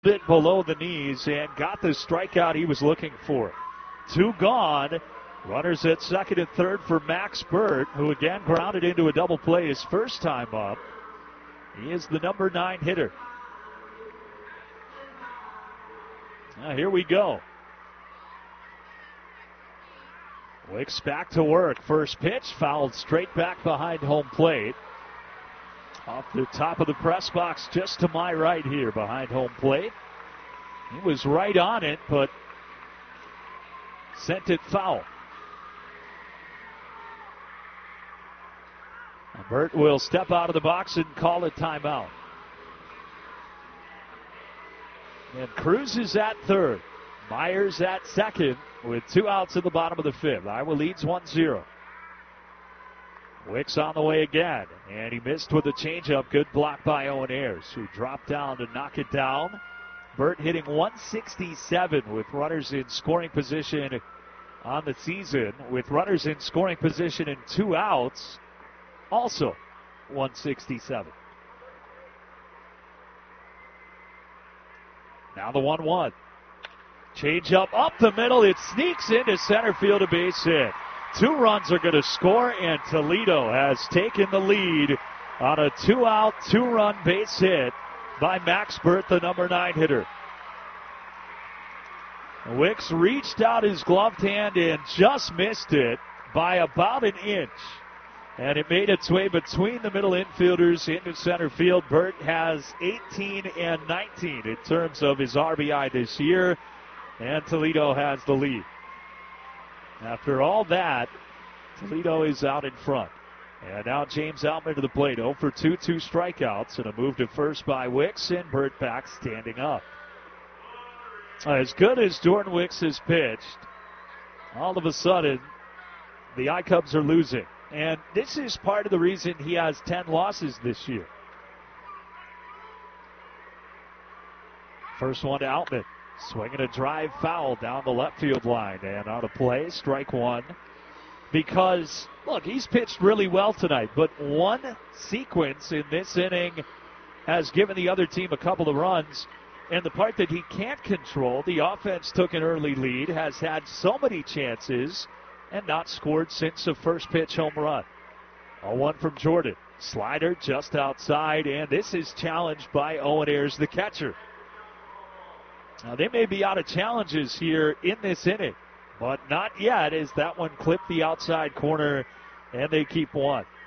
bit below the knees and got the strikeout he was looking for. 2 gone. Runners at second and third for Max Burt, who again grounded into a double play his first time up. He is the number 9 hitter. Now here we go. Wicks back to work. First pitch fouled straight back behind home plate. Off the top of the press box just to my right here behind home plate. He was right on it, but sent it foul. Now Burt will step out of the box and call a timeout. And Cruz is at third. Myers at second with 2 outs in the bottom of the 5th. Iowa leads 1-0. Wicks on the way again, and he missed with a changeup. Good block by Owen Ayers, who dropped down to knock it down. Burt hitting 167 with runners in scoring position on the season. With runners in scoring position and 2 outs, also 167. Now the 1-1. Changeup up the middle. It sneaks into center field, a base hit. 2 runs are going to score, and Toledo has taken the lead on a 2-out, 2-run base hit by Max Burt, the number 9 hitter. Wicks reached out his gloved hand and just missed it by about an inch. And it made its way between the middle infielders into center field. Burt has 18 and 19 in terms of his RBI this year, and Toledo has the lead. After all that, Toledo is out in front. And now James Outman to the plate. 0 for 2, 2 strikeouts, and a move to first by Wicks, and Burt back standing up. As good as Jordan Wicks has pitched, all of a sudden, the I-Cubs are losing. And this is part of the reason he has 10 losses this year. First one to Outman. Swinging a drive foul down the left field line. And on a play, strike 1. Because, look, he's pitched really well tonight. But one sequence in this inning has given the other team a couple of runs. And the part that he can't control, the offense took an early lead, has had so many chances, and not scored since the first pitch home run. 0-1 from Jordan. Slider just outside, and this is challenged by Owen Ayers, the catcher. Now, they may be out of challenges here in this inning, but not yet, as that one clipped the outside corner, and they keep 1.